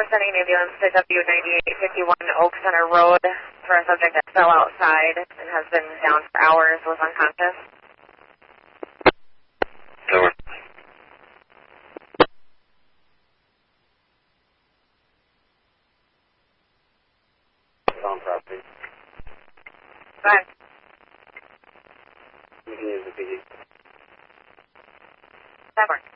sending an ambulance to W9851 Oak Center Road for a subject that fell outside and has been down for hours, was unconscious. Over. On property. Go ahead. You can use the PD. That works.